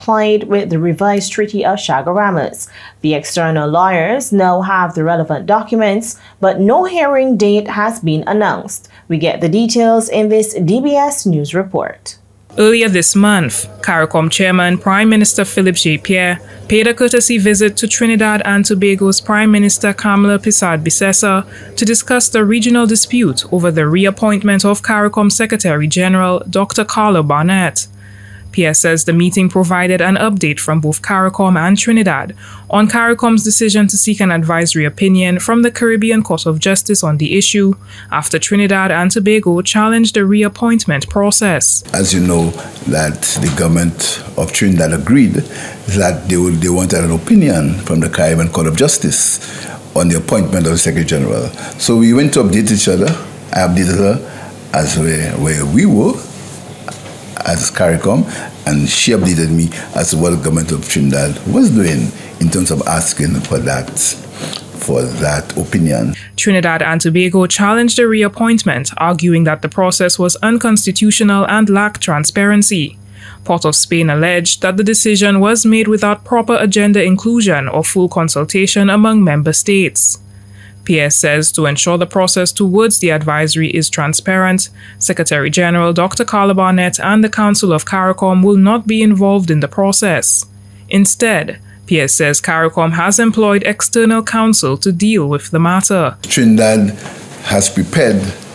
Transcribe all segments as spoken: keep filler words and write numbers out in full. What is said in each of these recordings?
complied with the revised Treaty of Chaguaramas. The external lawyers now have the relevant documents, but no hearing date has been announced. We get the details in this D B S News report. Earlier this month, CARICOM Chairman Prime Minister Philip J. Pierre paid a courtesy visit to Trinidad and Tobago's Prime Minister Kamala Persad-Bissessar to discuss the regional dispute over the reappointment of CARICOM Secretary General Doctor Carla Barnett. Pierre says the meeting provided an update from both CARICOM and Trinidad on CARICOM's decision to seek an advisory opinion from the Caribbean Court of Justice on the issue after Trinidad and Tobago challenged the reappointment process. As you know, that the government of Trinidad agreed that they would, they wanted an opinion from the Caribbean Court of Justice on the appointment of the Secretary General. So we went to update each other. I updated her as where, where we were as CARICOM, and she updated me as to what the government of Trinidad was doing in terms of asking for that, for that opinion. Trinidad and Tobago challenged the reappointment, arguing that the process was unconstitutional and lacked transparency. Port of Spain alleged that the decision was made without proper agenda inclusion or full consultation among member states. Pierre says to ensure the process towards the advisory is transparent, Secretary General Doctor Carla Barnett and the Council of CARICOM will not be involved in the process. Instead, Pierre says CARICOM has employed external counsel to deal with the matter. Trinidad has prepared,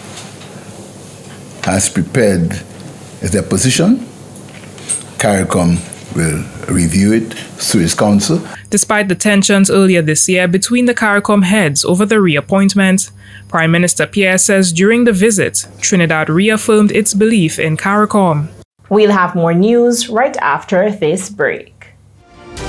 has prepared their position. CARICOM will review it through its counsel. Despite the tensions earlier this year between the CARICOM heads over the reappointment, Prime Minister Pierre says during the visit, Trinidad reaffirmed its belief in CARICOM. We'll have more news right after this break.